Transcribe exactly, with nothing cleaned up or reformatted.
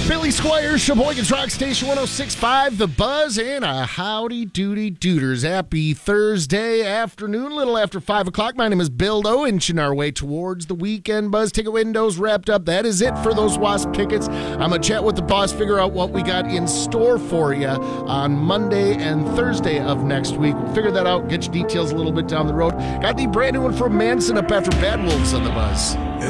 Billy Squires, Sheboygan's Rock Station one oh six point five, The Buzz, and a howdy doody dooders. Happy Thursday afternoon, a little after five o'clock. My name is Bill Doe, inching our way towards the weekend. Buzz ticket windows wrapped up. That is it for those Wasp tickets. I'm going to chat with the boss, figure out what we got in store for you on Monday and Thursday of next week. We'll figure that out, get you details a little bit down the road. Got the brand new one from Manson up after Bad Wolves on The Buzz.